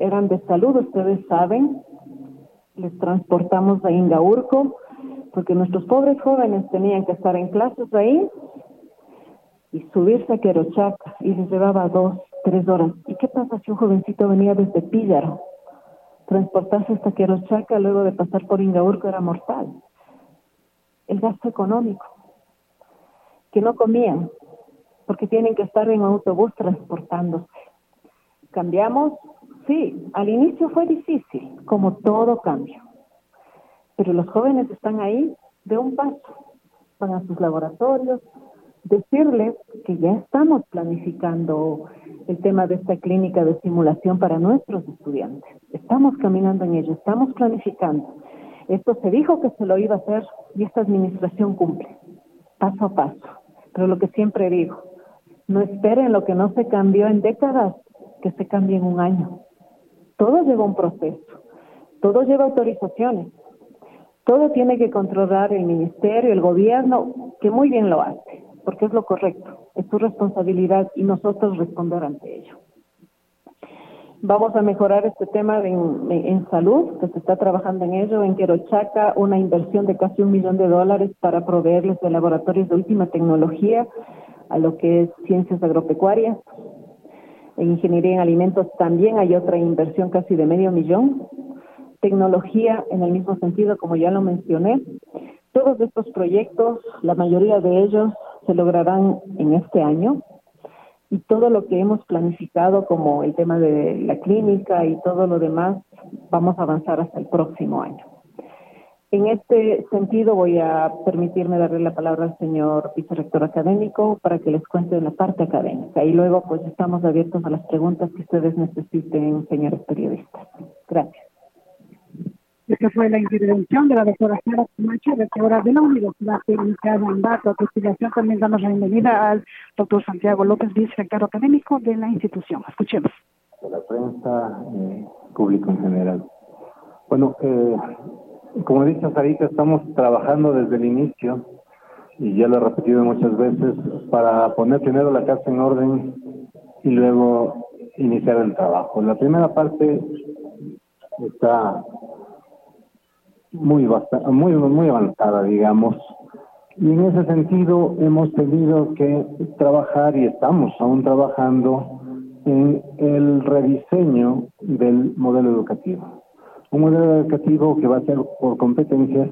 eran de salud, ustedes saben, les transportamos a Ingaurco, porque nuestros pobres jóvenes tenían que estar en clases ahí y subirse a Querochaca, y les llevaba 2, 3 horas. ¿Y qué pasa si un jovencito venía desde Píllaro? Transportarse hasta Querochaca luego de pasar por Ingaurco era mortal. El gasto económico, que no comían, porque tienen que estar en autobús transportándose. ¿Cambiamos? Sí, al inicio fue difícil, como todo cambio. Pero los jóvenes están ahí de un paso, van a sus laboratorios, decirles que ya estamos planificando el tema de esta clínica de simulación para nuestros estudiantes. Estamos caminando en ello, estamos planificando. Esto se dijo que se lo iba a hacer y esta administración cumple, paso a paso. Pero lo que siempre digo, no esperen lo que no se cambió en décadas, que se cambie en un año. Todo lleva un proceso, todo lleva autorizaciones, todo tiene que controlar el ministerio, el gobierno, que muy bien lo hace, porque es lo correcto, es su responsabilidad y nosotros responder ante ello. Vamos a mejorar este tema en salud, que se está trabajando en ello, en Querochaca, una inversión de casi $1 millón para proveerles de laboratorios de última tecnología a lo que es ciencias agropecuarias. En ingeniería en alimentos también hay otra inversión casi de $500,000. Tecnología en el mismo sentido, como ya lo mencioné. Todos estos proyectos, la mayoría de ellos se lograrán en este año, y todo lo que hemos planificado como el tema de la clínica y todo lo demás, vamos a avanzar hasta el próximo año. En este sentido voy a permitirme darle la palabra al señor vicerrector académico para que les cuente la parte académica y luego pues estamos abiertos a las preguntas que ustedes necesiten, señores periodistas. Gracias. Esta fue la intervención de la doctora Sara Camacho, rectora de la Universidad Técnica de Ambato. A continuación también damos la bienvenida al doctor Santiago López, vicerrector académico de la institución. Escuchemos. De la prensa, público en general. Bueno, como he dicho, Sarita, estamos trabajando desde el inicio, y ya lo he repetido muchas veces, para poner primero la casa en orden y luego iniciar el trabajo. La primera parte está muy avanzada, digamos, y en ese sentido hemos tenido que trabajar y estamos aún trabajando en el rediseño del modelo educativo. Un modelo educativo que va a ser por competencias,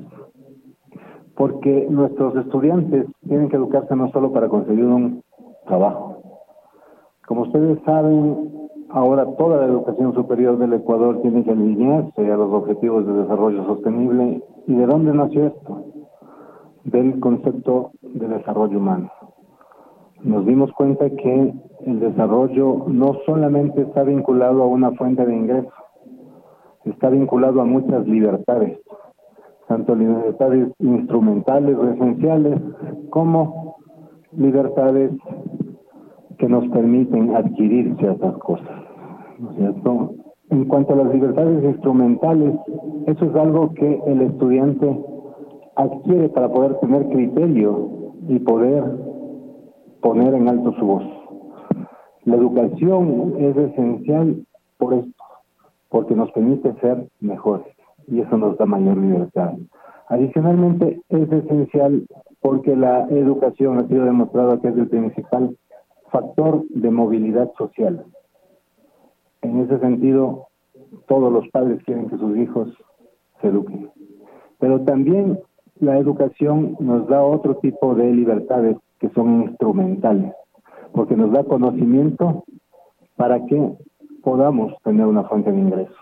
porque nuestros estudiantes tienen que educarse no solo para conseguir un trabajo. Como ustedes saben, ahora toda la educación superior del Ecuador tiene que alinearse a los objetivos de desarrollo sostenible. ¿Y de dónde nació esto? Del concepto de desarrollo humano. Nos dimos cuenta que el desarrollo no solamente está vinculado a una fuente de ingreso, está vinculado a muchas libertades, tanto libertades instrumentales o esenciales, como libertades que nos permiten adquirir ciertas cosas, ¿no es cierto? En cuanto a las libertades instrumentales, eso es algo que el estudiante adquiere para poder tener criterio y poder poner en alto su voz. La educación es esencial por esto, porque nos permite ser mejores y eso nos da mayor libertad. Adicionalmente, es esencial porque la educación ha sido demostrado que es el principal factor de movilidad social. En ese sentido, todos los padres quieren que sus hijos se eduquen. Pero también la educación nos da otro tipo de libertades que son instrumentales, porque nos da conocimiento para que podamos tener una fuente de ingresos.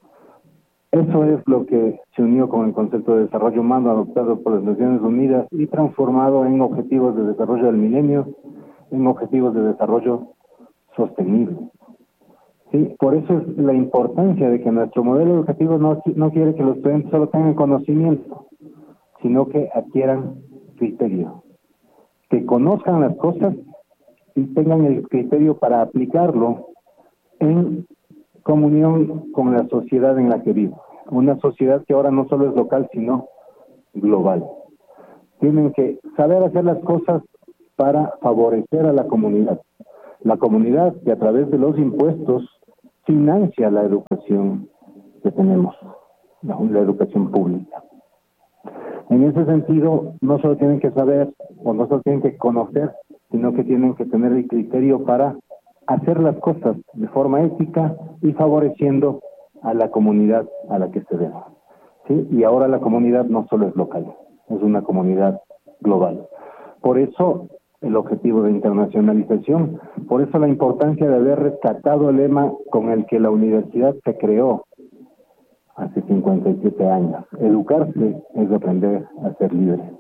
Eso es lo que se unió con el concepto de desarrollo humano adoptado por las Naciones Unidas y transformado en objetivos de desarrollo del milenio, en objetivos de desarrollo sostenible. Sí, por eso es la importancia de que nuestro modelo educativo no quiere que los estudiantes solo tengan conocimiento, sino que adquieran criterio, que conozcan las cosas y tengan el criterio para aplicarlo en comunión con la sociedad en la que viven. Una sociedad que ahora no solo es local, sino global. Tienen que saber hacer las cosas para favorecer a la comunidad. La comunidad que a través de los impuestos financia la educación que tenemos, la educación pública. En ese sentido, no solo tienen que saber o no solo tienen que conocer, sino que tienen que tener el criterio para hacer las cosas de forma ética y favoreciendo a la comunidad a la que se debe. ¿Sí? Y ahora la comunidad no solo es local, es una comunidad global. Por eso el objetivo de internacionalización, por eso la importancia de haber rescatado el lema con el que la universidad se creó hace 57 años. Educarse es aprender a ser libre.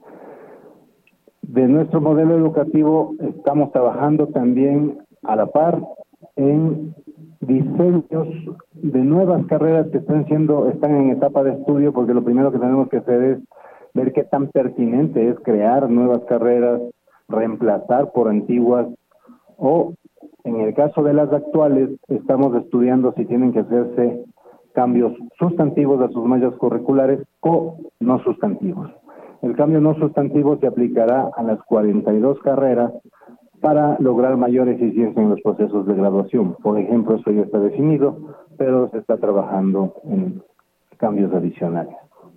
De nuestro modelo educativo estamos trabajando también a la par en diseños de nuevas carreras que están en etapa de estudio, porque lo primero que tenemos que hacer es ver qué tan pertinente es crear nuevas carreras, reemplazar por antiguas, o en el caso de las actuales, estamos estudiando si tienen que hacerse cambios sustantivos a sus mallas curriculares o no sustantivos. El cambio no sustantivo se aplicará a las 42 carreras para lograr mayor eficiencia en los procesos de graduación. Por ejemplo, eso ya está definido, pero se está trabajando en cambios adicionales.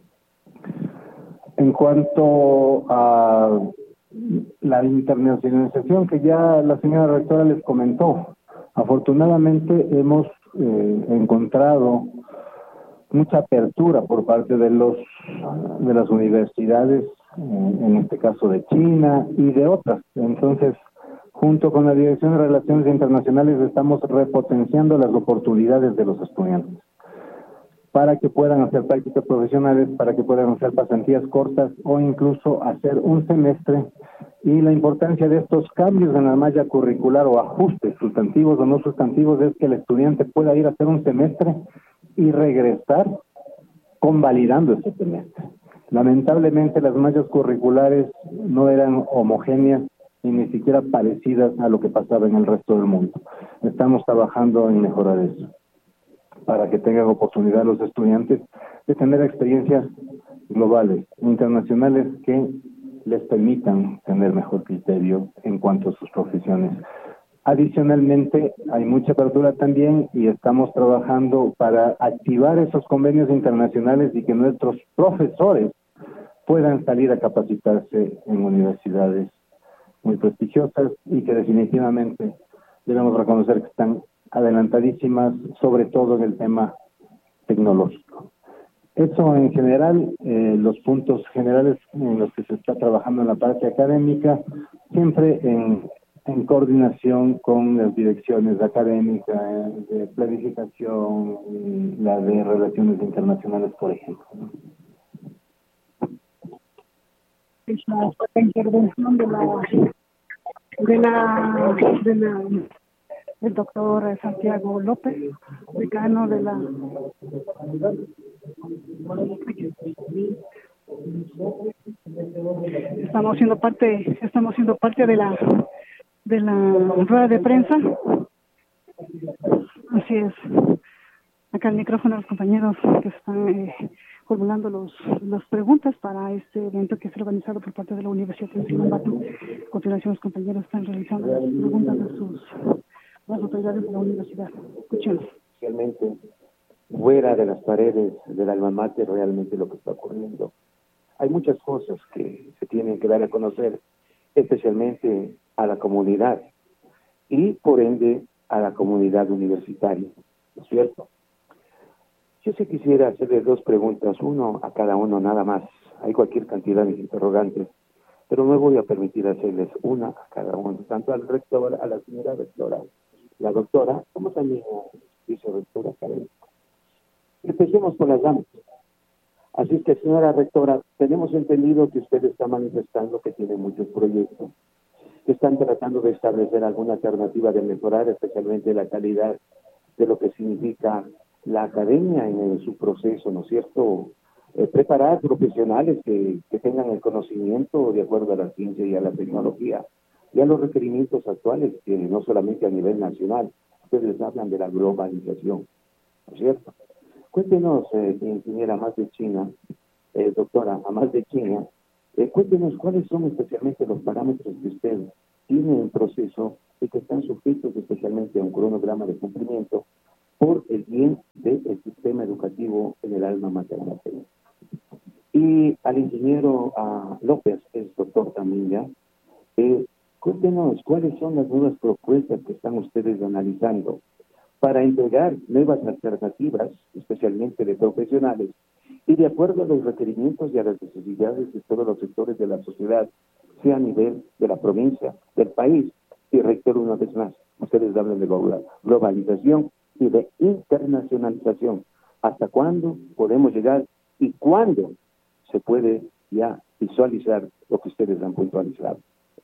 En cuanto a la internacionalización que ya la señora rectora les comentó, afortunadamente hemos encontrado mucha apertura por parte de las universidades, en este caso de China y de otras. Entonces, junto con la Dirección de Relaciones Internacionales estamos repotenciando las oportunidades de los estudiantes para que puedan hacer prácticas profesionales, para que puedan hacer pasantías cortas o incluso hacer un semestre. Y la importancia de estos cambios en la malla curricular o ajustes sustantivos o no sustantivos es que el estudiante pueda ir a hacer un semestre y regresar convalidando ese semestre. Lamentablemente las mallas curriculares no eran homogéneas y ni siquiera parecidas a lo que pasaba en el resto del mundo. Estamos trabajando en mejorar eso, para que tengan oportunidad los estudiantes de tener experiencias globales, internacionales, que les permitan tener mejor criterio en cuanto a sus profesiones. Adicionalmente, hay mucha apertura también y estamos trabajando para activar esos convenios internacionales y que nuestros profesores puedan salir a capacitarse en universidades muy prestigiosas y que definitivamente debemos reconocer que están adelantadísimas, sobre todo en el tema tecnológico. Eso en general, los puntos generales en los que se está trabajando en la parte académica, siempre en coordinación con las direcciones académicas, de planificación, y la de relaciones internacionales, por ejemplo. Esa fue la intervención del doctor Santiago López, decano de la estamos siendo parte de la rueda de prensa. Así es. Acá el micrófono a los compañeros que están formulando las preguntas para este evento que es organizado por parte de la Universidad de Ambato. A continuación, los compañeros están realizando las preguntas a las autoridades de la universidad. Escuchemos. Realmente, fuera de las paredes del alma mater, realmente lo que está ocurriendo. Hay muchas cosas que se tienen que dar a conocer, especialmente a la comunidad y, por ende, a la comunidad universitaria, ¿no es cierto? Yo sí quisiera hacerle dos preguntas, uno a cada uno nada más. Hay cualquier cantidad de interrogantes, pero me voy a permitir hacerles una a cada uno, tanto al rector, a la señora rectora, la doctora, como también a vicerrectora académica. Empecemos con las damas. Así es que, señora rectora, tenemos entendido que usted está manifestando que tiene muchos proyectos, que están tratando de establecer alguna alternativa de mejorar especialmente la calidad de lo que significa la academia en su proceso, ¿no es cierto? Preparar profesionales que tengan el conocimiento de acuerdo a la ciencia y a la tecnología y a los requerimientos actuales, que no solamente a nivel nacional, ustedes hablan de la globalización, ¿no es cierto? Cuéntenos, ingeniera, más de China, doctora, a más de China, cuéntenos cuáles son especialmente los parámetros que usted tiene en proceso y que están sujetos especialmente a un cronograma de cumplimiento por el bien del sistema educativo en el alma mater. Y al ingeniero López, es doctor también ya, cuéntenos cuáles son las nuevas propuestas que están ustedes analizando para entregar nuevas alternativas, especialmente de profesionales, y de acuerdo a los requerimientos y a las necesidades de todos los sectores de la sociedad, sea a nivel de la provincia, del país. Y reitero una vez más, ustedes hablan de globalización y de internacionalización. ¿Hasta cuándo podemos llegar y cuándo se puede ya visualizar lo que ustedes han puntualizado?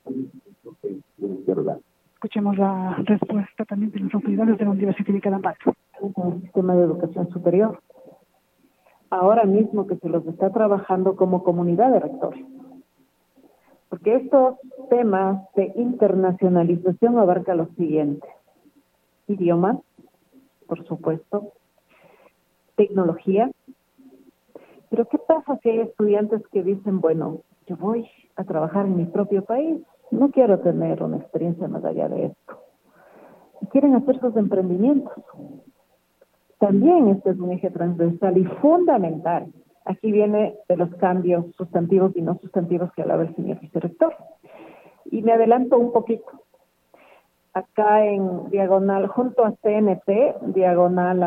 Escuchemos la respuesta también de las autoridades de la Universidad Técnica de Ambato. Un sistema de educación superior, ahora mismo que se los está trabajando como comunidad de rectores. Porque estos temas de internacionalización abarca lo siguiente: idiomas, por supuesto, tecnología. Pero ¿qué pasa si hay estudiantes que dicen, bueno, yo voy a trabajar en mi propio país, no quiero tener una experiencia más allá de esto, y quieren hacer sus emprendimientos? También este es un eje transversal y fundamental. Aquí viene de los cambios sustantivos y no sustantivos que hablaba el señor vicerrector. Y me adelanto un poquito. Acá en diagonal, junto a CNT, diagonal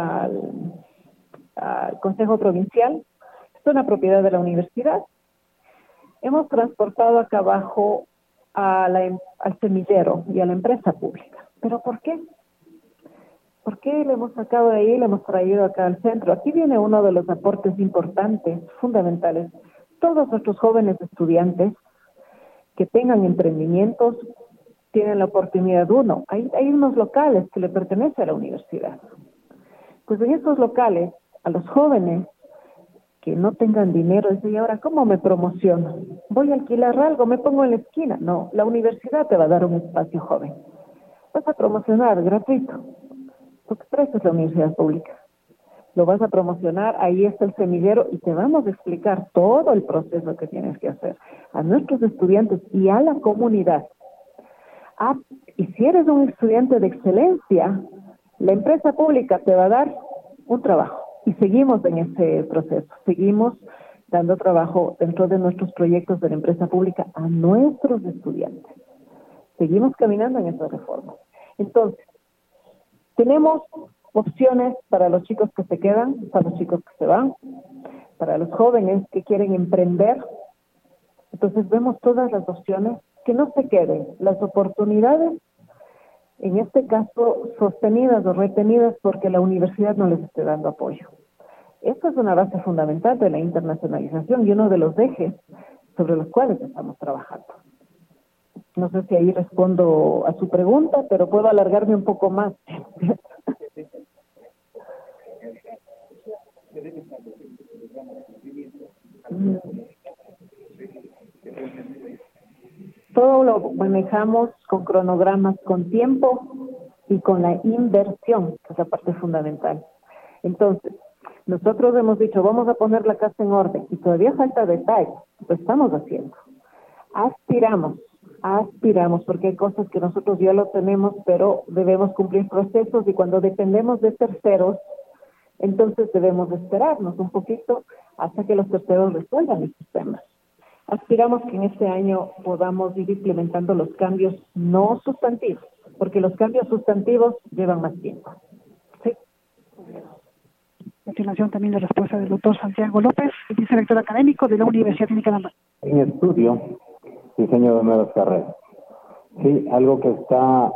al Consejo Provincial, es una propiedad de la universidad. Hemos transportado acá abajo al semillero y a la empresa pública. ¿Pero por qué? ¿Por qué le hemos sacado de ahí y le hemos traído acá al centro? Aquí viene uno de los aportes importantes, fundamentales. Todos nuestros jóvenes estudiantes que tengan emprendimientos tienen la oportunidad. Hay unos locales que le pertenecen a la universidad. Pues en estos locales, a los jóvenes que no tengan dinero, dicen, ¿y ahora cómo me promociono? Voy a alquilar algo, me pongo en la esquina. No, la universidad te va a dar un espacio joven. Vas a promocionar gratuito. Porque para eso es la universidad pública. Lo vas a promocionar, ahí está el semillero y te vamos a explicar todo el proceso que tienes que hacer a nuestros estudiantes y a la comunidad. Y si eres un estudiante de excelencia, la empresa pública te va a dar un trabajo. Y seguimos en ese proceso, seguimos dando trabajo dentro de nuestros proyectos de la empresa pública a nuestros estudiantes. Seguimos caminando en esa reforma. Entonces, tenemos opciones para los chicos que se quedan, para los chicos que se van, para los jóvenes que quieren emprender. Entonces vemos todas las opciones, que no se queden las oportunidades, en este caso sostenidas o retenidas porque la universidad no les esté dando apoyo. Esta es una base fundamental de la internacionalización y uno de los ejes sobre los cuales estamos trabajando. No sé si ahí respondo a su pregunta, pero puedo alargarme un poco más. Todo lo manejamos con cronogramas, con tiempo y con la inversión, que es la parte fundamental. Entonces, nosotros hemos dicho, vamos a poner la casa en orden, y todavía falta detalle, lo estamos haciendo. Aspiramos, porque hay cosas que nosotros ya lo tenemos, pero debemos cumplir procesos, y cuando dependemos de terceros, entonces debemos esperarnos un poquito hasta que los terceros resuelvan estos temas. Aspiramos que en este año podamos ir implementando los cambios no sustantivos, porque los cambios sustantivos llevan más tiempo. ¿Sí? A continuación también la respuesta del doctor Santiago López, vicerrector académico de la Universidad Técnica de Ambato. En estudio, diseño de nuevas carreras. Sí, algo que está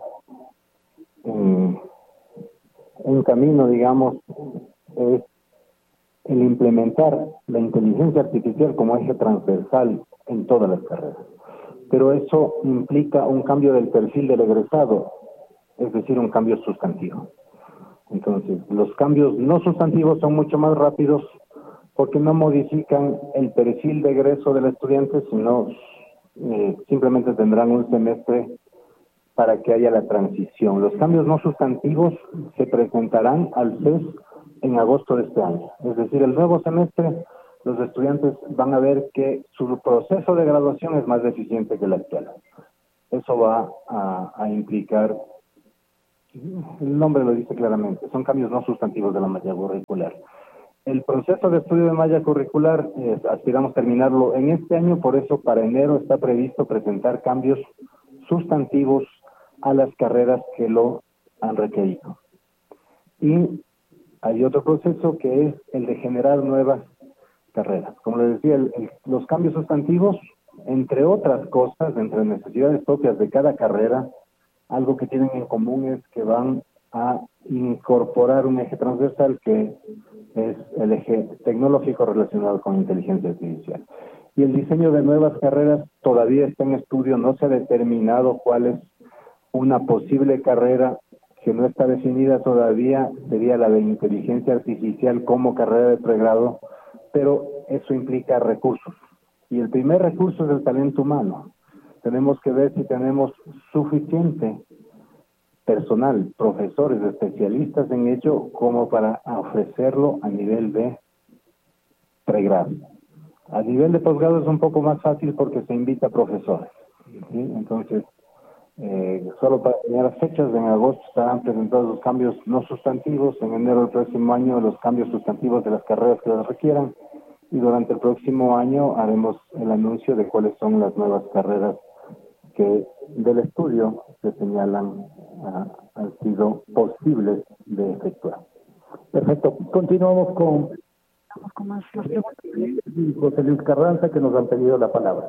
en camino, digamos, es el implementar la inteligencia artificial como eje transversal en todas las carreras. Pero eso implica un cambio del perfil del egresado, es decir, un cambio sustantivo. Entonces, los cambios no sustantivos son mucho más rápidos porque no modifican el perfil de egreso del estudiante, sino simplemente tendrán un semestre para que haya la transición. Los cambios no sustantivos se presentarán al CES en agosto de este año. Es decir, el nuevo semestre, los estudiantes van a ver que su proceso de graduación es más eficiente que el actual. Eso va a implicar El nombre lo dice claramente, son cambios no sustantivos de la malla curricular. El proceso de estudio de malla curricular aspiramos terminarlo en este año, por eso para enero está previsto presentar cambios sustantivos a las carreras que lo han requerido. Y hay otro proceso que es el de generar nuevas carreras. Como les decía, los cambios sustantivos, entre otras cosas, entre necesidades propias de cada carrera, algo que tienen en común es que van a incorporar un eje transversal que es el eje tecnológico relacionado con inteligencia artificial. Y el diseño de nuevas carreras todavía está en estudio, no se ha determinado cuál es una posible carrera que no está definida todavía, sería la de inteligencia artificial como carrera de pregrado, pero eso implica recursos. Y el primer recurso es el talento humano. Tenemos que ver si tenemos suficiente personal, profesores, especialistas en ello, como para ofrecerlo a nivel de pregrado. A nivel de posgrado es un poco más fácil porque se invita a profesores, ¿sí? Entonces, solo para tener fechas, en agosto estarán presentados los cambios no sustantivos, en enero del próximo año los cambios sustantivos de las carreras que las requieran, y durante el próximo año haremos el anuncio de cuáles son las nuevas carreras que del estudio se señalan han sido posibles de efectuar. Perfecto. Continuamos con más las preguntas. José Luis Carranza, que nos han pedido la palabra.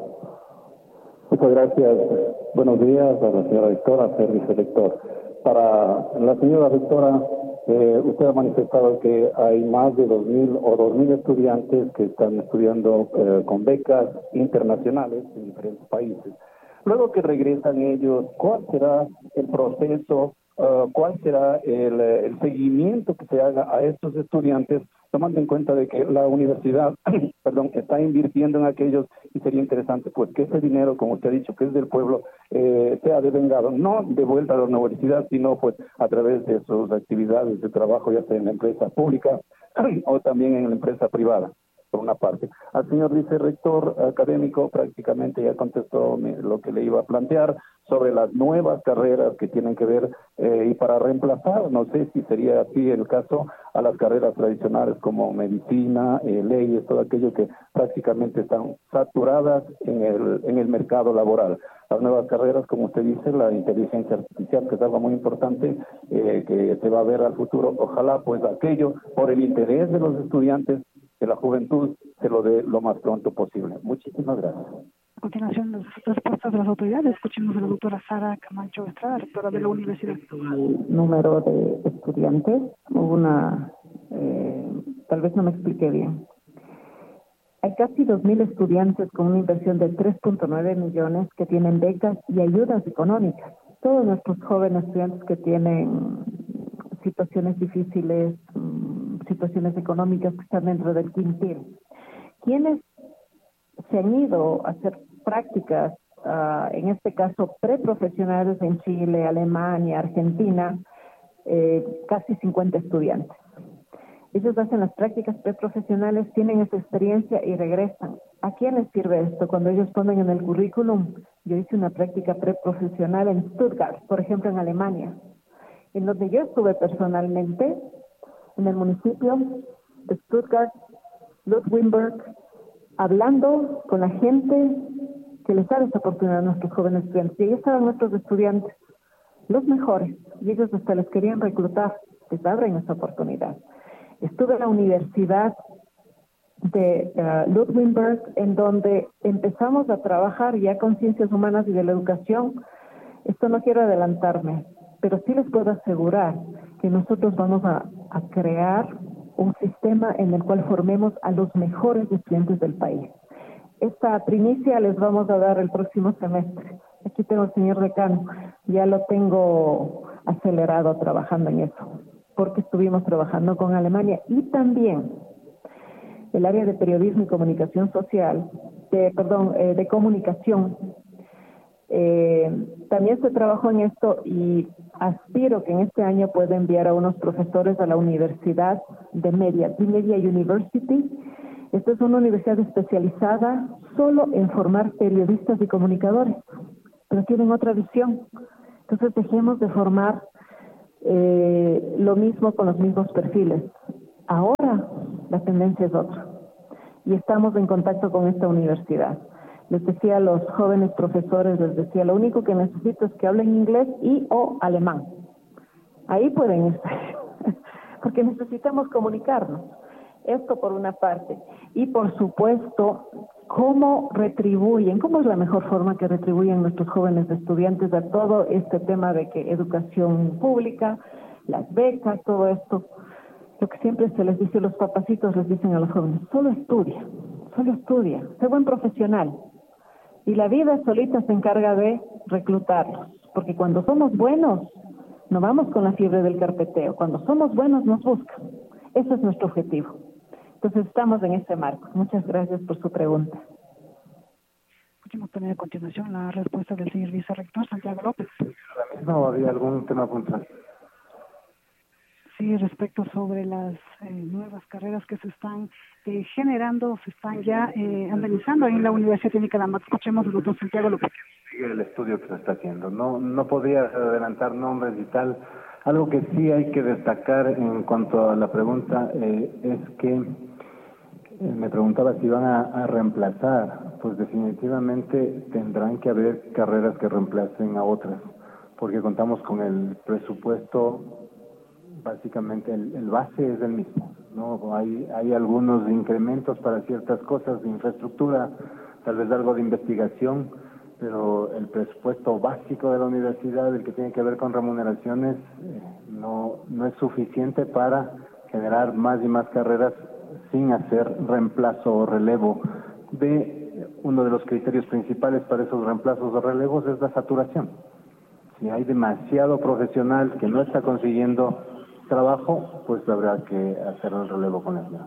Muchas gracias. Buenos días a la señora rectora, ser vicerrector. Para la señora rectora, usted ha manifestado que hay más de 2.000 estudiantes que están estudiando con becas internacionales en diferentes países. Luego que regresan ellos, ¿cuál será el proceso? ¿Cuál será el seguimiento que se haga a estos estudiantes, tomando en cuenta de que la universidad está invirtiendo en aquellos, y sería interesante pues que ese dinero, como usted ha dicho, que es del pueblo, sea devengado, no de vuelta a la universidad, sino pues a través de sus actividades de trabajo, ya sea en la empresa pública o también en la empresa privada, por una parte. Al señor vicerrector académico prácticamente ya contestó lo que le iba a plantear sobre las nuevas carreras que tienen que ver y para reemplazar, no sé si sería así el caso, a las carreras tradicionales como medicina, leyes, todo aquello que prácticamente están saturadas en el mercado laboral. Las nuevas carreras, como usted dice, la inteligencia artificial, que es algo muy importante, que se va a ver al futuro. Ojalá pues aquello, por el interés de los estudiantes, que la juventud se lo dé lo más pronto posible. Muchísimas gracias. A continuación, las respuestas de las autoridades. Escuchemos a la doctora Sara Camacho Estrada, rectora de la universidad. El número de estudiantes, hubo una, tal vez no me expliqué bien. Hay casi 2.000 estudiantes con una inversión de 3.9 millones que tienen becas y ayudas económicas. Todos nuestros jóvenes estudiantes que tienen situaciones difíciles, situaciones económicas que están dentro del quintil. Quienes se han ido a hacer prácticas, en este caso preprofesionales en Chile, Alemania, Argentina, casi 50 estudiantes. Ellos hacen las prácticas preprofesionales, tienen esa experiencia y regresan. ¿A quién les sirve esto? Cuando ellos ponen en el currículum, yo hice una práctica preprofesional en Stuttgart, por ejemplo en Alemania, en donde yo estuve personalmente en el municipio de Stuttgart, Ludwigsburg, hablando con la gente que les da esa oportunidad a nuestros jóvenes estudiantes. Y ahí estaban nuestros estudiantes, los mejores, y ellos hasta les querían reclutar, les abren esa oportunidad. Estuve en la Universidad de Ludwigsburg, en donde empezamos a trabajar ya con ciencias humanas y de la educación. Esto no quiero adelantarme, pero sí les puedo asegurar que nosotros vamos a crear un sistema en el cual formemos a los mejores estudiantes del país. Esta primicia les vamos a dar el próximo semestre. Aquí tengo al señor decano, ya lo tengo acelerado trabajando en eso, porque estuvimos trabajando con Alemania y también el área de periodismo y comunicación social, de comunicación. También se trabajó en esto y aspiro que en este año pueda enviar a unos profesores a la Universidad de Media University. Esta es una universidad especializada solo en formar periodistas y comunicadores, pero tienen otra visión. Entonces dejemos de formar Lo mismo con los mismos perfiles. Ahora la tendencia es otra y estamos en contacto con esta universidad. Les decía a los jóvenes profesores, les decía, lo único que necesito es que hablen inglés y o alemán. Ahí pueden estar, porque necesitamos comunicarnos. Esto por una parte. Y por supuesto, ¿cómo retribuyen? ¿Cómo es la mejor forma que retribuyen nuestros jóvenes estudiantes a todo este tema de que educación pública, las becas, todo esto? Lo que siempre se les dice, los papacitos les dicen a los jóvenes, solo estudia, sé buen profesional. Y la vida solita se encarga de reclutarlos, porque cuando somos buenos, no vamos con la fiebre del carpeteo, cuando somos buenos nos buscan. Ese es nuestro objetivo. Entonces estamos en este marco. Muchas gracias por su pregunta. Escuchemos también a continuación la respuesta del señor vicerrector Santiago López. ¿No había algún tema puntual? Sí, respecto sobre las nuevas carreras que se están generando, se están ya analizando en la Universidad Técnica de Ambato. Escuchemos al doctor Santiago López. Sigue el estudio que se está haciendo. No podía adelantar nombres y tal. Algo que sí hay que destacar en cuanto a la pregunta es que me preguntaba si van a reemplazar. Pues definitivamente tendrán que haber carreras que reemplacen a otras, porque contamos con el presupuesto. Básicamente el base es el mismo, ¿no? Hay algunos incrementos para ciertas cosas de infraestructura, tal vez algo de investigación, pero el presupuesto básico de la universidad, el que tiene que ver con remuneraciones, no es suficiente para generar más y más carreras sin hacer reemplazo o relevo. Uno de los criterios principales para esos reemplazos o relevos es la saturación. Si hay demasiado profesional que no está consiguiendo trabajo, pues habrá que hacer el relevo con él.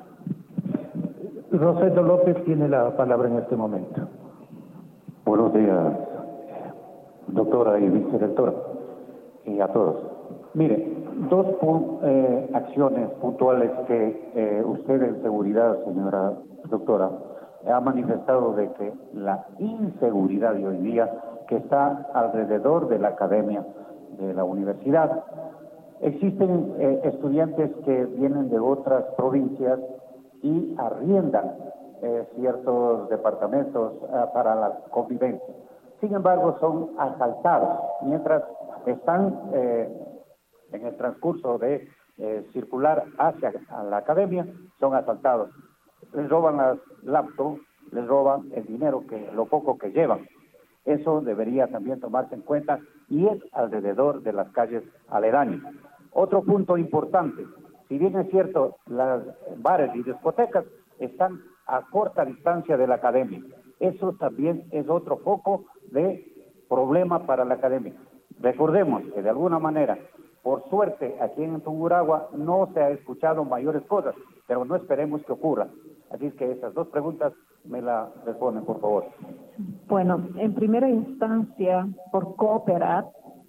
Rosendo López tiene la palabra en este momento. Buenos días, doctora y vicerectora, y a todos. Mire, dos acciones puntuales que usted en seguridad, señora doctora, ha manifestado de que la inseguridad de hoy día que está alrededor de la academia de la universidad. Existen estudiantes que vienen de otras provincias y arriendan ciertos departamentos para la convivencia. Sin embargo, son asaltados mientras están en el transcurso de circular hacia la academia, son asaltados. Les roban las laptops, les roban el dinero, lo poco que llevan. Eso debería también tomarse en cuenta y es alrededor de las calles aledañas. Otro punto importante, si bien es cierto, las bares y discotecas están a corta distancia de la academia. Eso también es otro foco de problema para la academia. Recordemos que de alguna manera, por suerte, aquí en Tungurahua no se ha escuchado mayores cosas, pero no esperemos que ocurra. Así es que esas dos preguntas me las responden, por favor. Bueno, en primera instancia, por cooperar,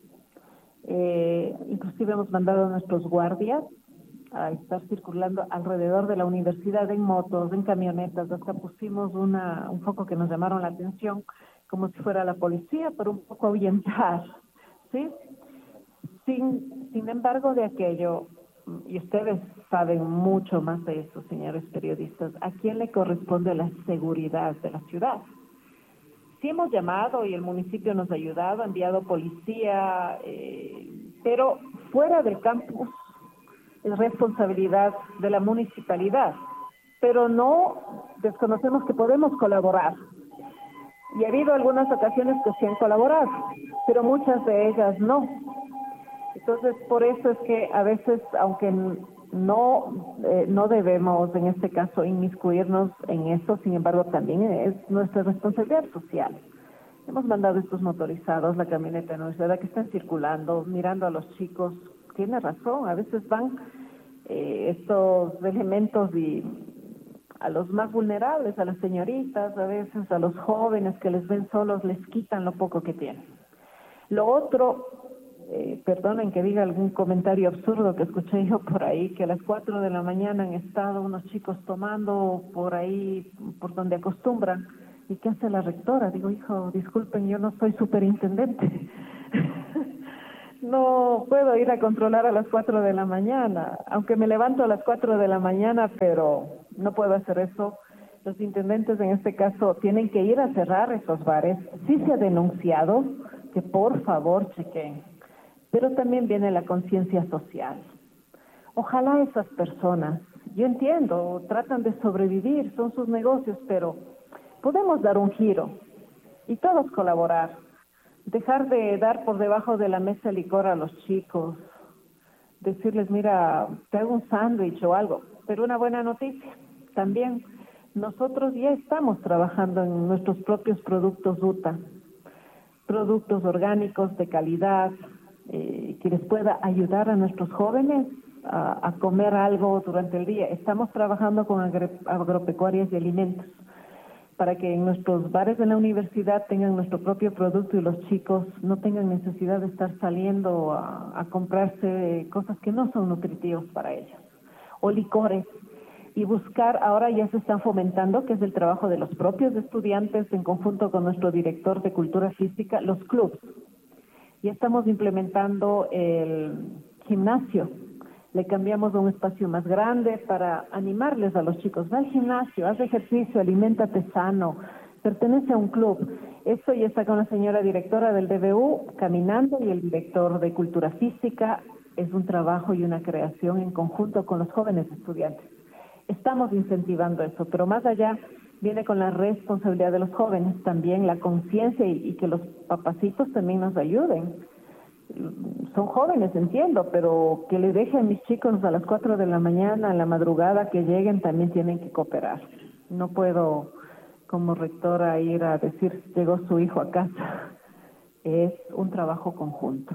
inclusive hemos mandado a nuestros guardias a estar circulando alrededor de la universidad en motos, en camionetas. Hasta pusimos un foco que nos llamaron la atención, como si fuera la policía, pero un poco ahuyentar, ¿sí? Sin embargo, de aquello, y ustedes saben mucho más de eso, señores periodistas, ¿a quién le corresponde la seguridad de la ciudad? Sí hemos llamado y el municipio nos ha ayudado, ha enviado policía, pero fuera del campus es responsabilidad de la municipalidad, pero no desconocemos que podemos colaborar. Y ha habido algunas ocasiones que sí han colaborado, pero muchas de ellas no. Entonces, por eso es que a veces, aunque no debemos, en este caso, inmiscuirnos en eso, sin embargo, también es nuestra responsabilidad social. Hemos mandado estos motorizados, la camioneta de nuestra edad, que están circulando, mirando a los chicos. Tiene razón, a veces van estos elementos y a los más vulnerables, a las señoritas, a veces a los jóvenes que les ven solos, les quitan lo poco que tienen. Lo otro, perdonen que diga algún comentario absurdo que escuché yo por ahí, que a las 4 de la mañana han estado unos chicos tomando por ahí, por donde acostumbran. ¿Y qué hace la rectora? Digo, hijo, disculpen, yo no soy superintendente. No puedo ir a controlar a las 4 de la mañana, aunque me levanto a las 4 de la mañana, pero no puedo hacer eso. Los intendentes en este caso tienen que ir a cerrar esos bares. Sí se ha denunciado que por favor chequen, pero también viene la conciencia social. Ojalá esas personas, yo entiendo, tratan de sobrevivir, son sus negocios, pero podemos dar un giro y todos colaborar. Dejar de dar por debajo de la mesa licor a los chicos, decirles, mira, te hago un sándwich o algo, pero una buena noticia, también nosotros ya estamos trabajando en nuestros propios productos UTA, productos orgánicos de calidad, que les pueda ayudar a nuestros jóvenes a comer algo durante el día. Estamos trabajando con agropecuarias y alimentos, para que en nuestros bares de la universidad tengan nuestro propio producto y los chicos no tengan necesidad de estar saliendo a comprarse cosas que no son nutritivos para ellos, o licores, y buscar, ahora ya se están fomentando, que es el trabajo de los propios estudiantes en conjunto con nuestro director de Cultura Física, los clubs. Ya estamos implementando el gimnasio. Le cambiamos a un espacio más grande para animarles a los chicos. Va al gimnasio, haz ejercicio, aliméntate sano, pertenece a un club. Eso ya está con la señora directora del DBU caminando y el director de Cultura Física. Es un trabajo y una creación en conjunto con los jóvenes estudiantes. Estamos incentivando eso, pero más allá viene con la responsabilidad de los jóvenes también, la conciencia y que los papacitos también nos ayuden. Son jóvenes, entiendo, pero que le dejen a mis chicos a las 4 de la mañana, a la madrugada, que lleguen, también tienen que cooperar. No puedo, como rectora, ir a decir, llegó su hijo a casa. Es un trabajo conjunto.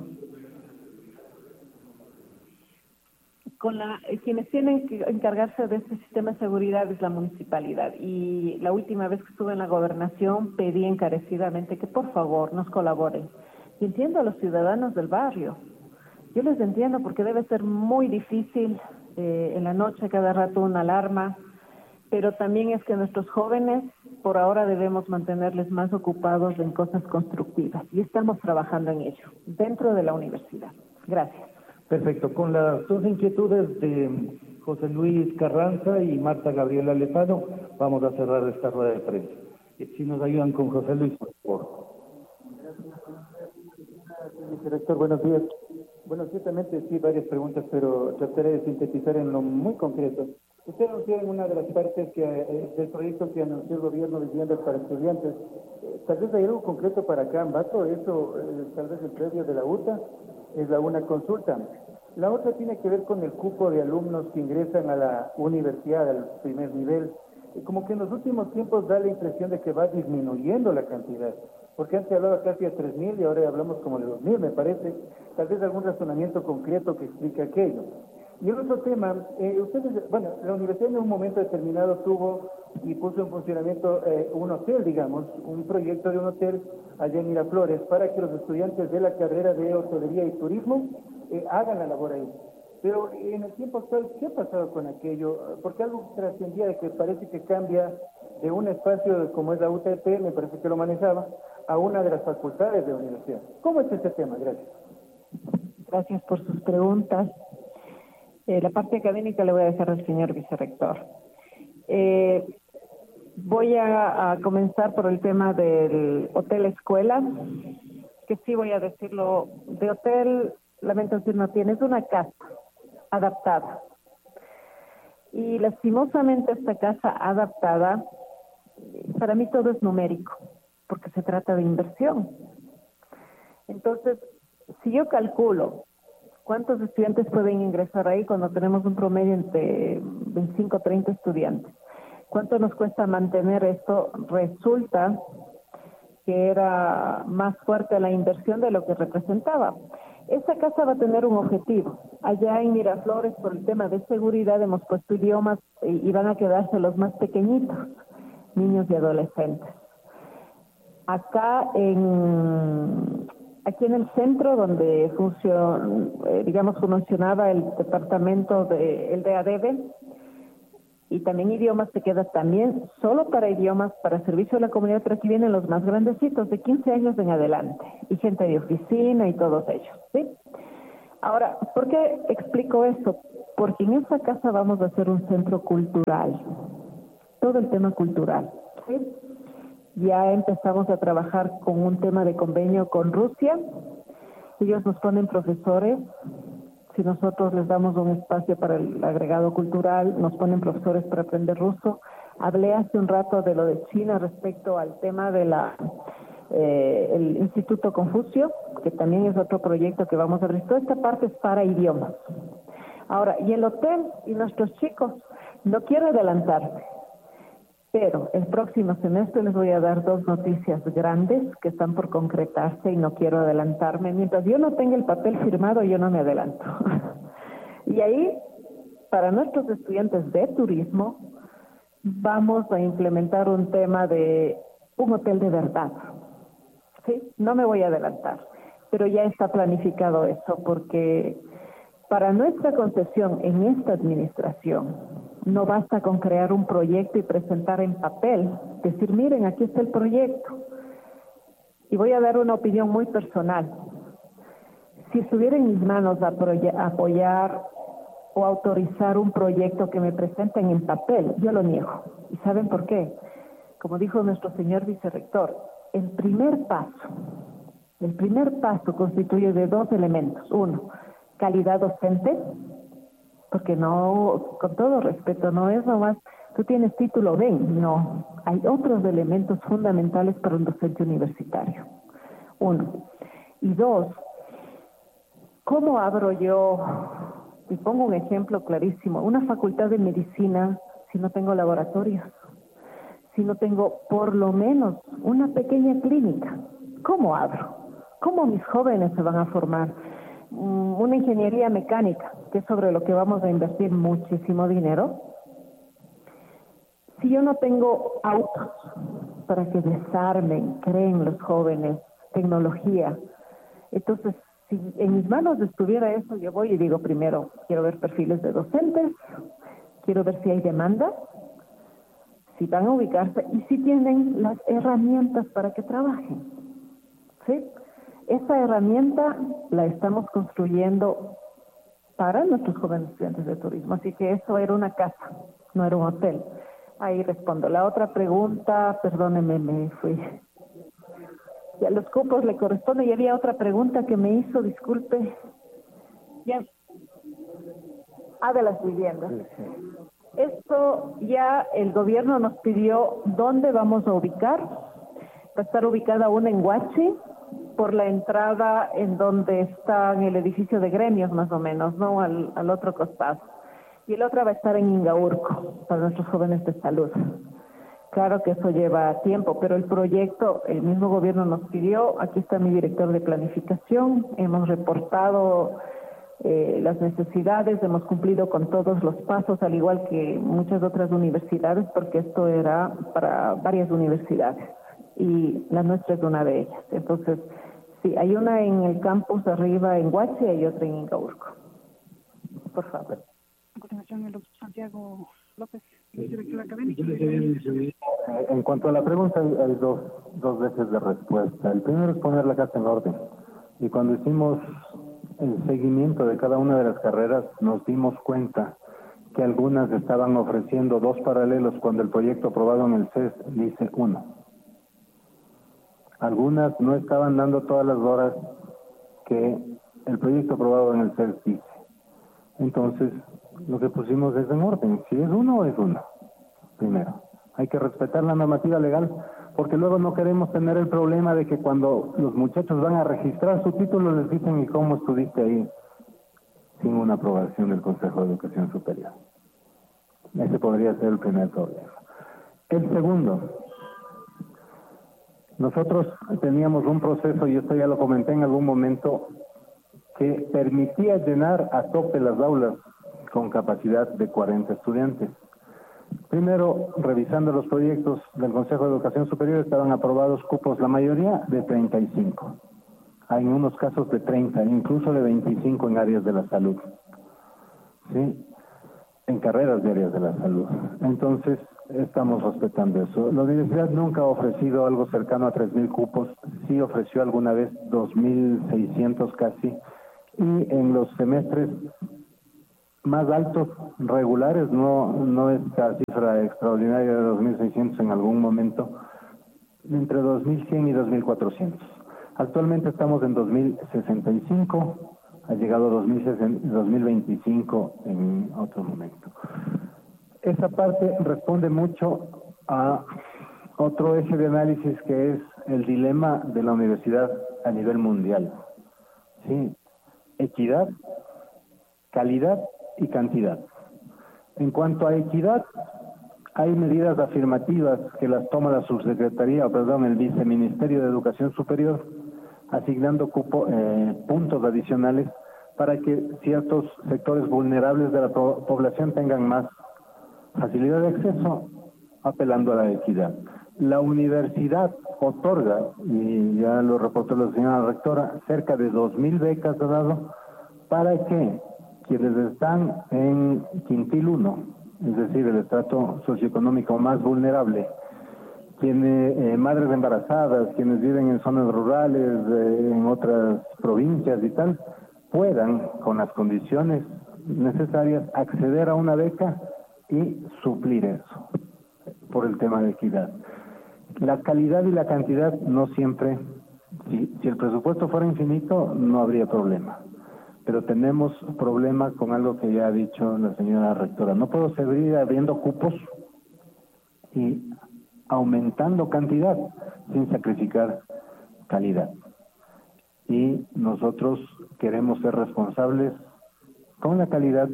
Quienes tienen que encargarse de este sistema de seguridad es la municipalidad. Y la última vez que estuve en la gobernación pedí encarecidamente que por favor nos colaboren. Y entiendo a los ciudadanos del barrio. Yo les entiendo porque debe ser muy difícil en la noche cada rato una alarma, pero también es que nuestros jóvenes por ahora debemos mantenerles más ocupados en cosas constructivas y estamos trabajando en ello dentro de la universidad. Gracias. Perfecto. Con las dos inquietudes de José Luis Carranza y Marta Gabriela Lezano, vamos a cerrar esta rueda de prensa. Si nos ayudan con José Luis, por favor. Director, buenos días. Bueno, ciertamente sí, varias preguntas, pero trataré de sintetizar en lo muy concreto. Usted anunció en una de las partes del proyecto que anunció el gobierno de viviendas para estudiantes. Tal vez hay algo concreto para acá, Ambato, eso tal vez el previo de la UTA, es una consulta. La otra tiene que ver con el cupo de alumnos que ingresan a la universidad, al primer nivel. Como que en los últimos tiempos da la impresión de que va disminuyendo la cantidad, porque antes hablaba casi a 3.000 y ahora hablamos como de 2.000, me parece. Tal vez algún razonamiento concreto que explique aquello. Y el otro tema, la universidad en un momento determinado tuvo y puso en funcionamiento un hotel, digamos, un proyecto de un hotel allá en Miraflores para que los estudiantes de la carrera de hotelería y turismo hagan la labor ahí. Pero en el tiempo actual, ¿qué ha pasado con aquello? Porque algo trascendía de que parece que cambia de un espacio como es la UTP, me parece que lo manejaba, a una de las facultades de la universidad. ¿Cómo es este tema? Gracias. Gracias por sus preguntas. La parte académica le voy a dejar al señor vicerrector. Voy a comenzar por el tema del hotel escuela, que sí voy a decirlo, de hotel, lamento decir, no tiene, es una casa adaptada. Y lastimosamente esta casa adaptada, para mí todo es numérico, porque se trata de inversión. Entonces, si yo calculo cuántos estudiantes pueden ingresar ahí cuando tenemos un promedio entre 25 o 30 estudiantes, ¿cuánto nos cuesta mantener esto? Resulta que era más fuerte la inversión de lo que representaba. Esta casa va a tener un objetivo. Allá en Miraflores, por el tema de seguridad, hemos puesto idiomas y van a quedarse los más pequeñitos, niños y adolescentes. Aquí en el centro, donde funcionaba el departamento el de ADEVE, y también idiomas, se queda también solo para idiomas, para servicio a la comunidad, pero aquí vienen los más grandecitos, de 15 años en adelante, y gente de oficina y todos ellos, ¿sí? Ahora, ¿por qué explico esto? Porque en esta casa vamos a hacer un centro cultural, todo el tema cultural, ¿sí? Ya empezamos a trabajar con un tema de convenio con Rusia. Ellos nos ponen profesores. Si nosotros les damos un espacio para el agregado cultural, nos ponen profesores para aprender ruso. Hablé hace un rato de lo de China respecto al tema de el Instituto Confucio, que también es otro proyecto que vamos a abrir. Toda esta parte es para idiomas. Ahora, y el hotel y nuestros chicos, no quiero adelantarme, pero el próximo semestre les voy a dar 2 noticias grandes que están por concretarse y no quiero adelantarme. Mientras yo no tenga el papel firmado, yo no me adelanto. Y ahí, para nuestros estudiantes de turismo, vamos a implementar un tema de un hotel de verdad. ¿Sí? No me voy a adelantar, pero ya está planificado eso, porque para nuestra concesión en esta administración, no basta con crear un proyecto y presentar en papel, decir, miren, aquí está el proyecto. Y voy a dar una opinión muy personal. Si estuviera en mis manos apoyar o autorizar un proyecto que me presenten en papel, yo lo niego. ¿Y saben por qué? Como dijo nuestro señor vicerrector, el primer paso constituye de 2 elementos. 1, calidad docente, porque no, con todo respeto, no es nomás, tú tienes título, ven, no. Hay otros elementos fundamentales para un docente universitario. 1. Y 2, ¿cómo abro yo? Y pongo un ejemplo clarísimo. Una facultad de medicina, si no tengo laboratorios, si no tengo por lo menos una pequeña clínica, ¿cómo abro? ¿Cómo mis jóvenes se van a formar? Una ingeniería mecánica, que es sobre lo que vamos a invertir muchísimo dinero. Si yo no tengo autos para que desarmen, creen los jóvenes, tecnología, entonces, si en mis manos estuviera eso, yo voy y digo primero, quiero ver perfiles de docentes, quiero ver si hay demanda, si van a ubicarse y si tienen las herramientas para que trabajen. ¿Sí? Esa herramienta la estamos construyendo para nuestros jóvenes estudiantes de turismo, así que eso era una casa, no era un hotel. Ahí respondo. La otra pregunta, perdóneme, me fui. Ya los cupos le corresponde y había otra pregunta que me hizo, disculpe. Ya. De las viviendas. Esto ya el gobierno nos pidió dónde vamos a ubicar. Va a estar ubicada una en Huachi, por la entrada en donde está en el edificio de gremios más o menos, ¿no? Al otro costado. Y la otra va a estar en Ingaurco, para nuestros jóvenes de salud. Claro que eso lleva tiempo, pero el proyecto, el mismo gobierno nos pidió, aquí está mi director de planificación, hemos reportado las necesidades, hemos cumplido con todos los pasos, al igual que muchas otras universidades, porque esto era para varias universidades, y la nuestra es una de ellas. Entonces, sí, hay una en el campus arriba en Huachi y hay otra en Ingaurco. Por favor. A continuación, el doctor Santiago López, director académico. En cuanto a la pregunta, hay dos veces de respuesta. El primero es poner la casa en orden. Y cuando hicimos el seguimiento de cada una de las carreras, nos dimos cuenta que algunas estaban ofreciendo 2 paralelos cuando el proyecto aprobado en el CES dice 1. Algunas no estaban dando todas las horas que el proyecto aprobado en el CES dice. Entonces, lo que pusimos es en orden. Si es 1, es 1. Primero, hay que respetar la normativa legal, porque luego no queremos tener el problema de que cuando los muchachos van a registrar su título les dicen, ¿y cómo estuviste ahí? Sin una aprobación del Consejo de Educación Superior. Ese podría ser el primer problema. El segundo, nosotros teníamos un proceso, y esto ya lo comenté en algún momento, que permitía llenar a tope las aulas con capacidad de 40 estudiantes. Primero, revisando los proyectos del Consejo de Educación Superior, estaban aprobados cupos, la mayoría de 35. Hay unos casos de 30, incluso de 25 en áreas de la salud. ¿Sí? En carreras de áreas de la salud. Entonces, estamos respetando eso. La universidad nunca ha ofrecido algo cercano a 3.000 cupos. Sí ofreció alguna vez 2.600 casi, y en los semestres más altos, regulares, no esta cifra extraordinaria de 2.600 en algún momento, entre 2.100 y 2.400. Actualmente estamos en 2.065, ha llegado a 2025 en otro momento. Esa parte responde mucho a otro eje de análisis que es el dilema de la universidad a nivel mundial. Sí, equidad, calidad y cantidad. En cuanto a equidad, hay medidas afirmativas que las toma la subsecretaría, el viceministerio de Educación Superior, asignando puntos adicionales para que ciertos sectores vulnerables de la población tengan más facilidad de acceso, apelando a la equidad. La universidad otorga, y ya lo reportó la señora rectora, cerca de 2.000 becas ha dado para que quienes están en quintil 1, es decir, el estrato socioeconómico más vulnerable, quienes madres embarazadas, quienes viven en zonas rurales, en otras provincias y tal, puedan, con las condiciones necesarias, acceder a una beca y suplir eso, por el tema de equidad. La calidad y la cantidad no siempre, si el presupuesto fuera infinito, no habría problema. Pero tenemos problema con algo que ya ha dicho la señora rectora. No puedo seguir abriendo cupos y aumentando cantidad sin sacrificar calidad. Y nosotros queremos ser responsables con la calidad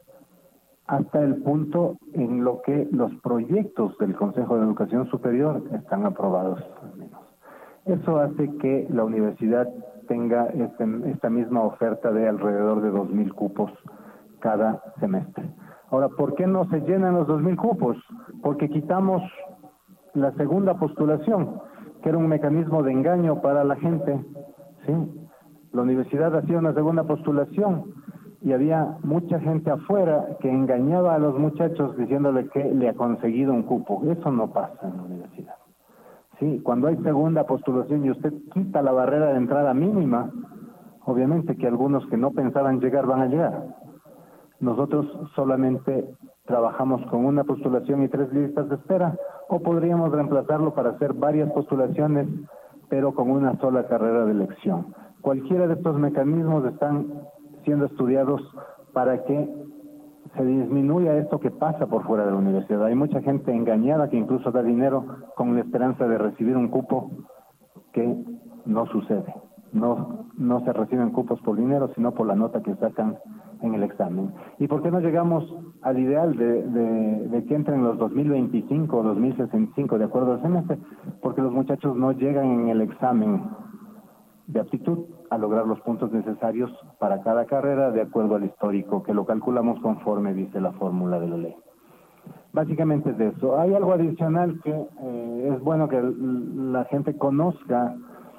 hasta el punto en lo que los proyectos del Consejo de Educación Superior están aprobados, al menos. Eso hace que la universidad tenga esta misma oferta de alrededor de 2.000 cupos cada semestre. Ahora, ¿por qué no se llenan los 2.000 cupos? Porque quitamos la segunda postulación, que era un mecanismo de engaño para la gente, ¿sí? La universidad hacía una segunda postulación y había mucha gente afuera que engañaba a los muchachos diciéndole que le ha conseguido un cupo. Eso no pasa en la universidad. Sí, cuando hay segunda postulación y usted quita la barrera de entrada mínima, obviamente que algunos que no pensaban llegar van a llegar. Nosotros solamente trabajamos con una postulación y 3 listas de espera, o podríamos reemplazarlo para hacer varias postulaciones, pero con una sola carrera de elección. Cualquiera de estos mecanismos están siendo estudiados para que se disminuya esto que pasa por fuera de la universidad. Hay mucha gente engañada que incluso da dinero con la esperanza de recibir un cupo, que no sucede. No se reciben cupos por dinero, sino por la nota que sacan en el examen. ¿Y por qué no llegamos al ideal de que entren los 2025 o 2065 de acuerdo al semestre? Porque los muchachos no llegan en el examen de aptitud a lograr los puntos necesarios para cada carrera de acuerdo al histórico, que lo calculamos conforme dice la fórmula de la ley. Básicamente es eso. Hay algo adicional que es bueno que la gente conozca,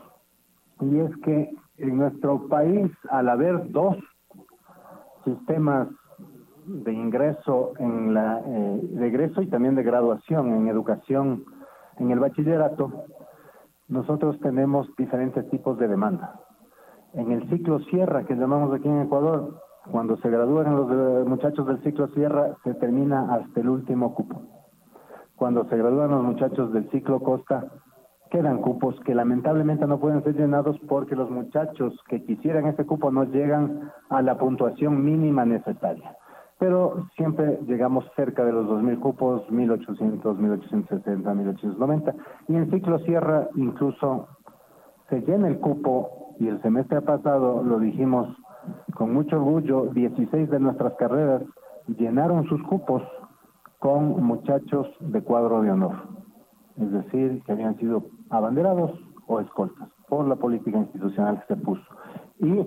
y es que en nuestro país, al haber 2 sistemas de ingreso de egreso y también de graduación en educación, en el bachillerato, nosotros tenemos diferentes tipos de demanda. En el ciclo Sierra, que llamamos aquí en Ecuador, cuando se gradúan los muchachos del ciclo Sierra, se termina hasta el último cupo. Cuando se gradúan los muchachos del ciclo Costa, quedan cupos que lamentablemente no pueden ser llenados porque los muchachos que quisieran ese cupo no llegan a la puntuación mínima necesaria. Pero siempre llegamos cerca de los 2.000 cupos, 1.800, 1.860, 1.890. Y en ciclo Sierra incluso se llena el cupo, y el semestre pasado lo dijimos con mucho orgullo, 16 de nuestras carreras llenaron sus cupos con muchachos de cuadro de honor. Es decir, que habían sido abanderados o escoltas por la política institucional que se puso. Y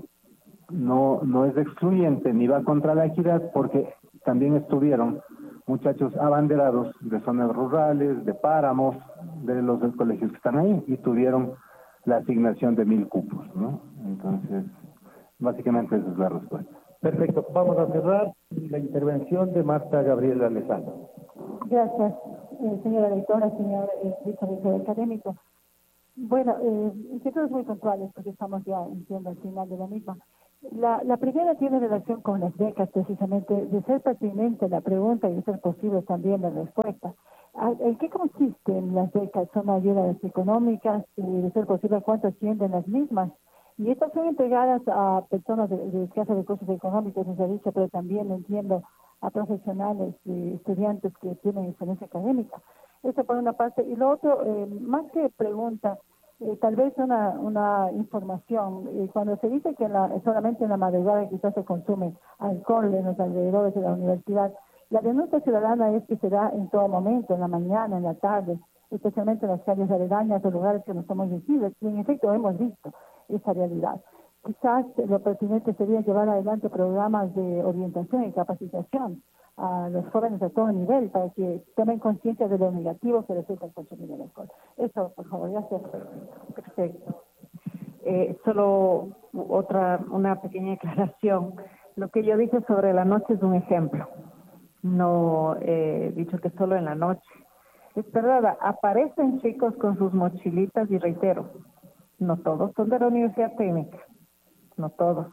no es excluyente ni va contra la equidad, porque también estuvieron muchachos abanderados de zonas rurales, de páramos, de los colegios que están ahí, y tuvieron la asignación de 1.000 cupos, ¿no? Entonces, básicamente esa es la respuesta. Perfecto. Vamos a cerrar la intervención de Marta Gabriela Lezano. Gracias, señora directora, señor vicerector académico. Bueno, inquietudes muy puntuales, porque estamos ya entiendo al final de la misma. La primera tiene relación con las becas, precisamente, de ser pertinente la pregunta y de ser posible también la respuesta. ¿En qué consisten las becas? ¿Son ayudas económicas? Y de ser posible, ¿cuánto ascienden las mismas? Y estas son entregadas a personas de escasos recursos económicos, se ha dicho, pero también entiendo a profesionales y estudiantes que tienen excelencia académica. Eso por una parte. Y lo otro, más que pregunta, tal vez una información. Cuando se dice que solamente en la madrugada quizás se consume alcohol en los alrededores de la universidad, la denuncia ciudadana es que se da en todo momento, en la mañana, en la tarde, especialmente en las calles aledañas o lugares que no somos visibles. Y en efecto hemos visto esa realidad. Quizás lo pertinente sería llevar adelante programas de orientación y capacitación a los jóvenes de todo nivel para que tomen conciencia de lo negativo que resulta el consumir el alcohol. Eso, por favor, gracias. Perfecto. Solo una pequeña aclaración. Lo que yo dije sobre la noche es un ejemplo. No he dicho que solo en la noche. Es verdad, aparecen chicos con sus mochilitas y reitero, no todos son de la Universidad Técnica, no todos.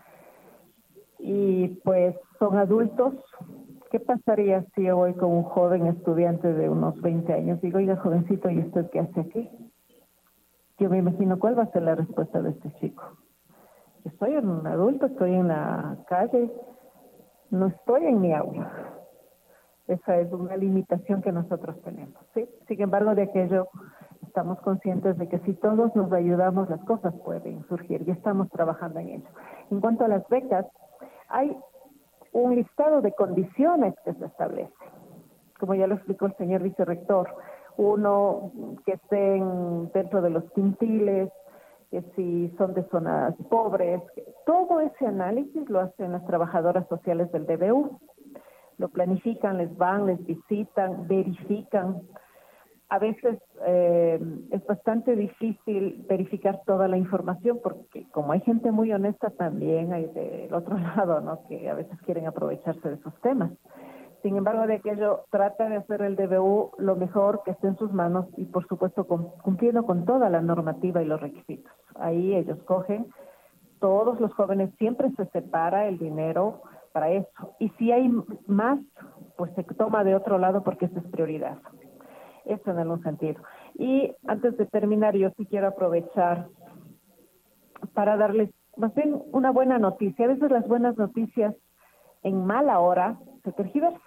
Y pues son adultos. ¿Qué pasaría si yo voy con un joven estudiante de unos 20 años? Digo, oiga, jovencito, ¿y usted qué hace aquí? Yo me imagino cuál va a ser la respuesta de este chico. Yo soy un adulto, estoy en la calle, no estoy en mi aula. Esa es una limitación que nosotros tenemos, ¿sí? Sin embargo, de aquello estamos conscientes de que si todos nos ayudamos, las cosas pueden surgir y estamos trabajando en ello. En cuanto a las becas, hay un listado de condiciones que se establece. Como ya lo explicó el señor vicerrector, uno, que estén dentro de los quintiles, que si son de zonas pobres, todo ese análisis lo hacen las trabajadoras sociales del DBU. Lo planifican, les van, les visitan, verifican. A veces es bastante difícil verificar toda la información porque como hay gente muy honesta también hay del otro lado, ¿no? Que a veces quieren aprovecharse de esos temas. Sin embargo, de aquello trata de hacer el DBU lo mejor que esté en sus manos y por supuesto cumpliendo con toda la normativa y los requisitos. Ahí ellos cogen, todos los jóvenes siempre se separa el dinero para eso. Y si hay más, pues se toma de otro lado porque esa es prioridad. Eso en algún sentido. Y antes de terminar, yo sí quiero aprovechar para darles más bien una buena noticia. A veces las buenas noticias en mala hora se tergiversan.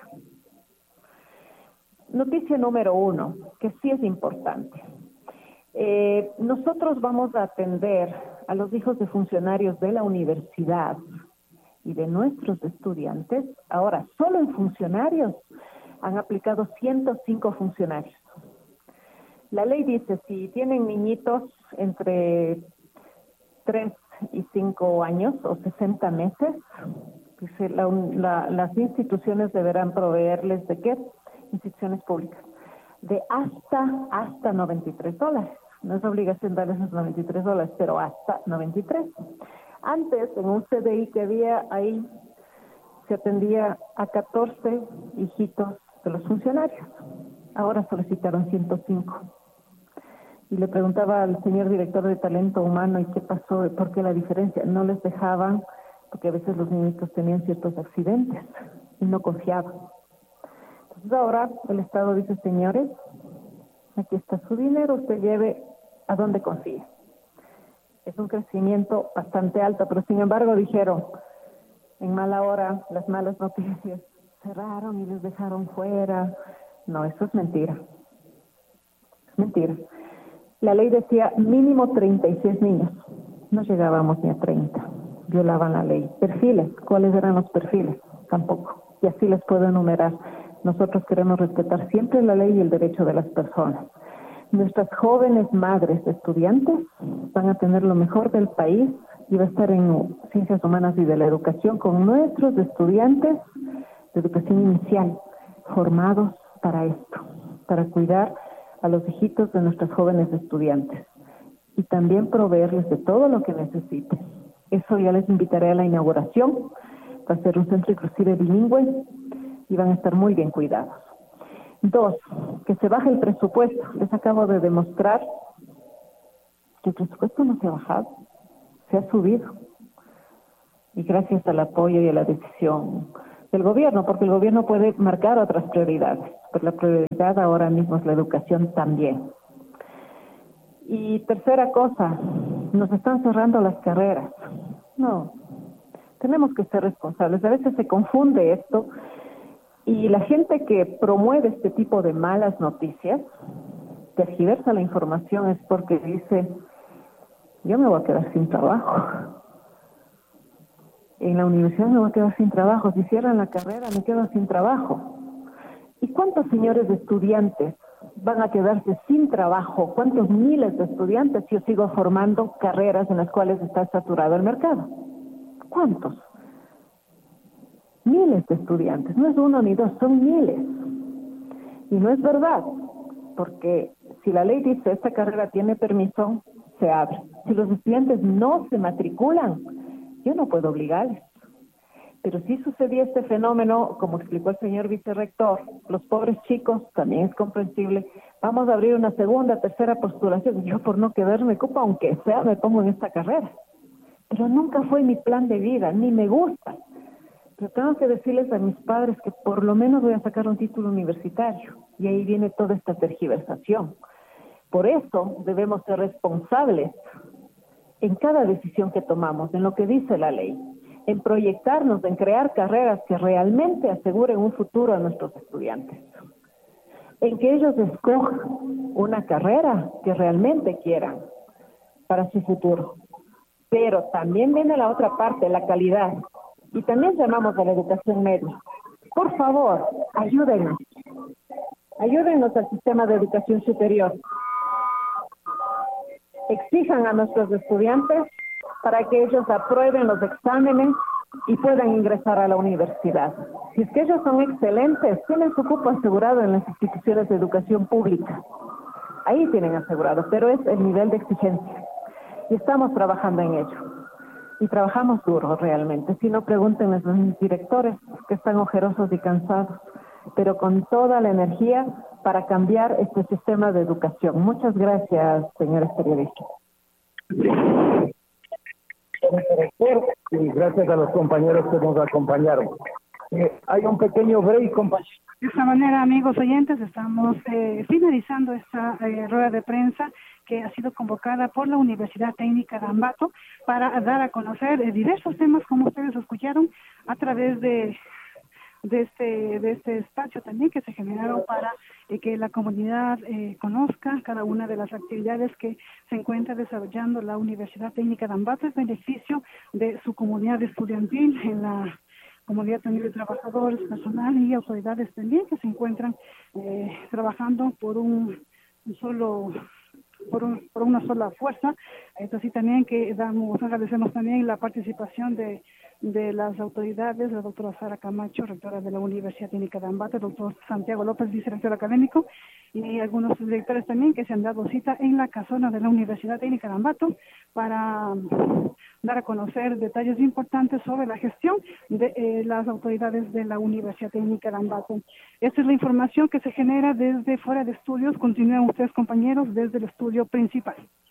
Noticia número 1, que sí es importante. Nosotros vamos a atender a los hijos de funcionarios de la universidad y de nuestros estudiantes. Ahora, solo en funcionarios han aplicado 105 funcionarios. La ley dice, si tienen niñitos entre 3 y 5 años o 60 meses, dice las instituciones deberán proveerles ¿de qué? Instituciones públicas. De hasta $93. No es obligación darles esos $93, pero hasta 93. Antes, en un CDI que había ahí, se atendía a 14 hijitos de los funcionarios. Ahora solicitaron 105. Y le preguntaba al señor director de talento humano, ¿y qué pasó? ¿Por qué la diferencia? No les dejaban, porque a veces los niñitos tenían ciertos accidentes y no confiaban. Entonces ahora el Estado dice, señores, aquí está su dinero, usted lleve a donde confíe. Es un crecimiento bastante alto, pero sin embargo dijeron, en mala hora, las malas noticias, cerraron y les dejaron fuera. No, eso es mentira. Es mentira. La ley decía mínimo 36 niños. No llegábamos ni a 30. Violaban la ley. Perfiles. ¿Cuáles eran los perfiles? Tampoco. Y así les puedo enumerar. Nosotros queremos respetar siempre la ley y el derecho de las personas. Nuestras jóvenes madres de estudiantes van a tener lo mejor del país y va a estar en Ciencias Humanas y de la Educación con nuestros estudiantes de educación inicial, formados para esto, para cuidar a los hijitos de nuestras jóvenes estudiantes y también proveerles de todo lo que necesiten. Eso ya les invitaré a la inauguración. Va a ser un centro inclusive bilingüe y van a estar muy bien cuidados. 2, que se baje el presupuesto. Les acabo de demostrar que el presupuesto no se ha bajado, se ha subido. y gracias al apoyo y a la decisión del gobierno, porque el gobierno puede marcar otras prioridades, pero la prioridad ahora mismo es la educación también. Y tercera cosa, nos están cerrando las carreras. No, tenemos que ser responsables. A veces se confunde esto y la gente que promueve este tipo de malas noticias, tergiversa la información, es porque dice, yo me voy a quedar sin trabajo. En la universidad me voy a quedar sin trabajo. Si cierran la carrera, me quedo sin trabajo. ¿Y cuántos señores de estudiantes van a quedarse sin trabajo? ¿Cuántos miles de estudiantes yo sigo formando carreras en las cuales está saturado el mercado? ¿Cuántos? Miles de estudiantes. No es uno ni dos, son miles. Y no es verdad, porque si la ley dice esta carrera tiene permiso, se abre. Si los estudiantes no se matriculan, yo no puedo obligarles. Pero si sucedía este fenómeno, como explicó el señor vicerrector, los pobres chicos, también es comprensible, vamos a abrir una segunda, tercera postulación. Yo por no quedarme cupo, aunque sea, me pongo en esta carrera. Pero nunca fue mi plan de vida, ni me gusta. Pero tengo que decirles a mis padres que por lo menos voy a sacar un título universitario. Y ahí viene toda esta tergiversación. Por eso debemos ser responsables en cada decisión que tomamos, en lo que dice la ley, en proyectarnos, en crear carreras que realmente aseguren un futuro a nuestros estudiantes, en que ellos escojan una carrera que realmente quieran para su futuro. Pero también viene la otra parte, la calidad, y también llamamos a la educación media. Por favor, ayúdennos al sistema de educación superior. Exijan a nuestros estudiantes para que ellos aprueben los exámenes y puedan ingresar a la universidad. Si es que ellos son excelentes, tienen su cupo asegurado en las instituciones de educación pública. Ahí tienen asegurado, pero es el nivel de exigencia. Y estamos trabajando en ello. Y trabajamos duro realmente. Si no, pregúntenles a los directores que están ojerosos y cansados, pero con toda la energía para cambiar este sistema de educación. Muchas gracias, señores periodistas. Y gracias a los compañeros que nos acompañaron. Hay un pequeño break, compañeros. De esta manera, amigos oyentes, estamos finalizando esta rueda de prensa que ha sido convocada por la Universidad Técnica de Ambato para dar a conocer diversos temas, como ustedes escucharon, a través de este espacio también que se generaron para que la comunidad conozca cada una de las actividades que se encuentra desarrollando la Universidad Técnica de Ambato en beneficio de su comunidad estudiantil, en la comunidad también de trabajadores, personal y autoridades también que se encuentran trabajando por una sola fuerza. Es así también que agradecemos también la participación de las autoridades, la doctora Sara Camacho, rectora de la Universidad Técnica de Ambato, el doctor Santiago López, vicerrector académico, y algunos directores también que se han dado cita en la casona de la Universidad Técnica de Ambato para dar a conocer detalles importantes sobre la gestión de las autoridades de la Universidad Técnica de Ambato. Esta es la información que se genera desde fuera de estudios. Continúen ustedes, compañeros, desde el estudio principal.